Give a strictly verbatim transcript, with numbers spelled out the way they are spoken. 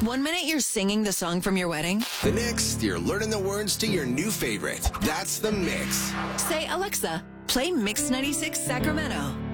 One minute you're singing the song from your wedding. The next, you're learning the words to your new favorite. That's The Mix. Say, Alexa, play Mix ninety-six Sacramento.